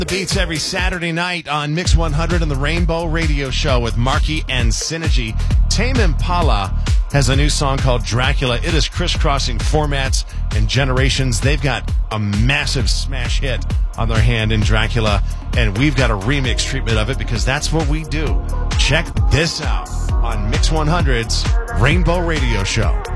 The Beats every Saturday night on Mix 100 and the Rainbow Radio Show with Marky and Synergy. Tame Impala has a new song called Dracula. It is crisscrossing formats and generations. They've got a massive smash hit on their hand in Dracula, and we've got a remix treatment of it because that's what we do. Check this out on Mix 100's Rainbow Radio Show.